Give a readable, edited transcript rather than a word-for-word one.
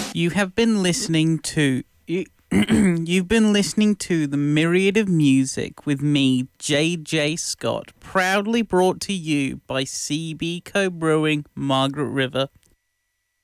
You have been listening to you've been listening to The Myriad of Music with me, JJ Scott, proudly brought to you by CB Co Brewing, Margaret River.